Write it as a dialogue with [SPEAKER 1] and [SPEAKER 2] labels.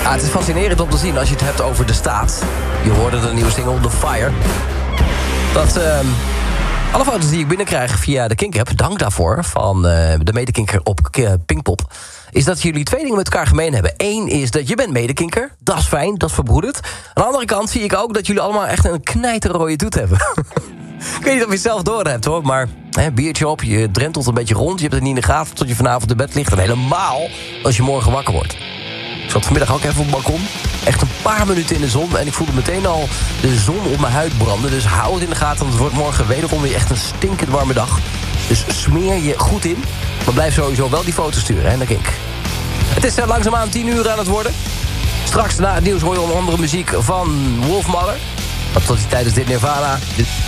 [SPEAKER 1] Ah, het is fascinerend om te zien als je het hebt over de staat. Je hoorde de nieuwe single The Fire. Dat alle foto's die ik binnenkrijg via de Kink-app, dank daarvoor, van de medekinker op Pinkpop, is dat jullie twee dingen met elkaar gemeen hebben. Eén is dat je bent medekinker, dat is fijn, dat is verbroederd. Aan de andere kant zie ik ook dat jullie allemaal echt een knijterrode toet hebben. Ik weet niet of je het zelf door hebt hoor, maar biertje op, je drentelt een beetje rond, je hebt het niet in de gaten tot je vanavond in bed ligt. En helemaal als je morgen wakker wordt. Ik zat vanmiddag ook even op het balkon. Echt een paar minuten in de zon. En ik voelde meteen al de zon op mijn huid branden. Dus hou het in de gaten, want het wordt morgen wederom weer echt een stinkend warme dag. Dus smeer je goed in. Maar blijf sowieso wel die foto sturen, hè, naar Kink. Het is langzaamaan 10 uur aan het worden. Straks na het nieuws hoor je onder andere muziek van Wolfmother. Maar tot die tijd is dit Nirvana.